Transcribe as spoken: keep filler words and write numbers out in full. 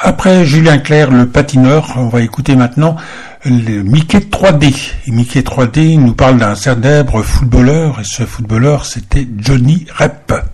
Après Julien Clerc, le patineur, on va écouter maintenant le Mickey trois D. Et Mickey trois D nous parle d'un célèbre footballeur, et ce footballeur, c'était Johnny Rep.